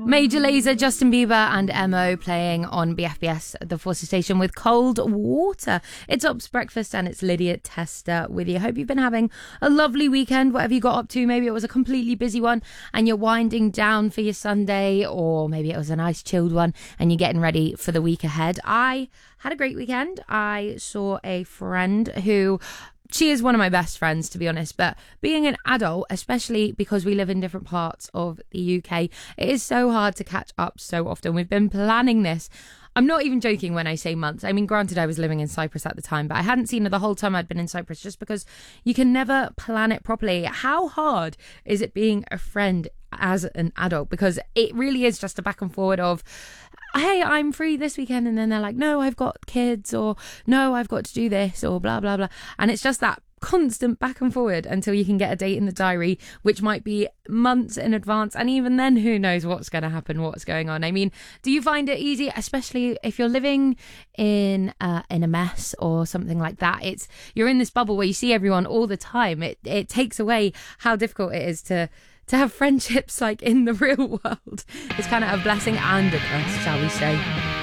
Major Lazer, Justin Bieber and Emo playing on BFBS, the Forces Station, with Cold Water. It's Ops Breakfast and it's Lydia Tester with you. Hope you've been having a lovely weekend, whatever you got up to. Maybe it was a completely busy one and you're winding down for your Sunday, or maybe it was a nice chilled one and you're getting ready for the week ahead. I had a great weekend. I saw a friend who... She is one of my best friends, to be honest, but being an adult, especially because we live in different parts of the UK, it is so hard to catch up so often. We've been planning this. I'm not even joking when I say months. I mean, granted, I was living in Cyprus at the time, but I hadn't seen her the whole time I'd been in Cyprus, just because you can never plan it properly. How hard is it being a friend as an adult? Because it really is just a back and forward of, hey, I'm free this weekend, and then they're like, no, I've got kids, or no, I've got to do this, or blah, blah, blah. And it's just that constant back and forward until you can get a date in the diary, which might be months in advance. And even then, who knows what's going to happen, what's going on. I mean, do you find it easy, especially if you're living in a mess or something like that? You're in this bubble where you see everyone all the time. It takes away how difficult it is to have friendships like in the real world. It's kind of a blessing and a curse, shall we say.